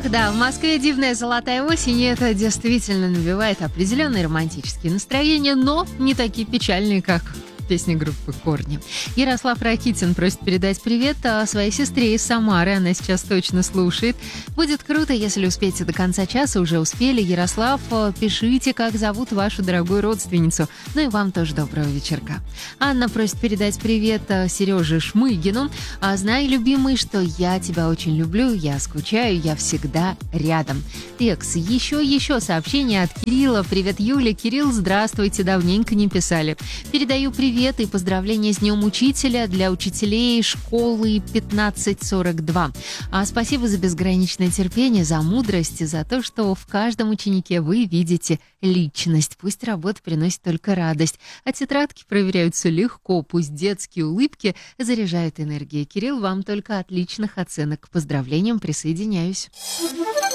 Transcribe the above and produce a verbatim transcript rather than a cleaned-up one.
Ох, да, в Москве дивная золотая осень, и это действительно набивает определенные романтические настроения, но не такие печальные, как песни группы «Корни». Ярослав Ракитин просит передать привет своей сестре из Самары. Она сейчас точно слушает. Будет круто, если успеете до конца часа. Уже успели. Ярослав, пишите, как зовут вашу дорогую родственницу. Ну и вам тоже доброго вечерка. Анна просит передать привет Сереже Шмыгину. Знай, любимый, что я тебя очень люблю, я скучаю, я всегда рядом. Текс, еще-еще сообщение от Кирилла. Привет, Юля. Кирилл, здравствуйте, давненько не писали. Передаю привет и поздравления с Днем Учителя для учителей школы пятнадцать сорок два. А спасибо за безграничное терпение, за мудрость и за то, что в каждом ученике вы видите личность. Пусть работа приносит только радость, а тетрадки проверяются легко, пусть детские улыбки заряжают энергией. Кирилл, вам только отличных оценок. К поздравлениям присоединяюсь.